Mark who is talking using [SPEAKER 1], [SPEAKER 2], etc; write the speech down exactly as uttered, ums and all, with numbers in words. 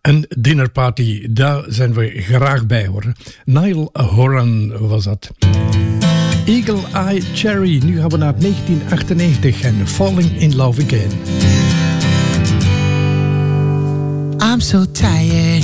[SPEAKER 1] Een dinnerparty, daar zijn we graag bij hoor. Niall Horan was dat. Eagle Eye Cherry, nu gaan we naar negentien achtennegentig en Falling in Love Again.
[SPEAKER 2] I'm so tired